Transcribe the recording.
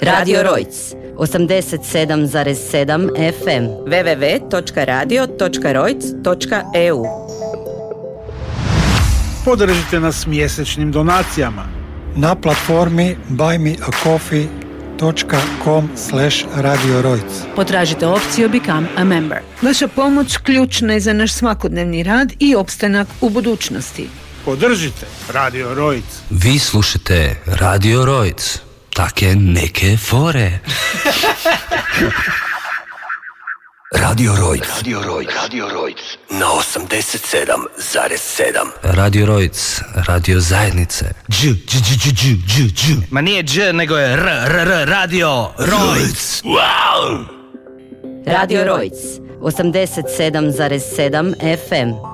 Radio Rojc 87,7 FM www.radio.rojc.eu. Podržite nas mjesečnim donacijama na platformi buymeacoffee.com/Radio Rojc. Potražite opciju Become a Member. Vaša pomoć ključna je za naš svakodnevni rad i opstanak u budućnosti. Podržite Radio Rojc. Vi slušate Radio Rojc. Take neke fore. Radio Rojc. Radio Rojc. Na 87,7. Radio Rojc. Radio zajednice. Ma nije dž, nego je Radio Rojc. Wow! Radio Rojc 87,7 FM